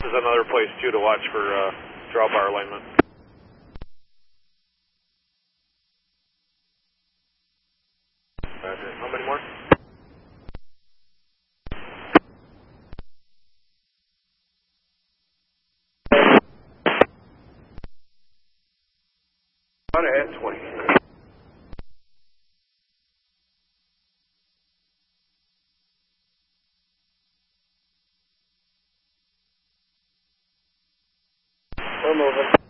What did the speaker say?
There's another place too to watch for drawbar alignment. Roger. How many more? On ahead, 20. We're moving.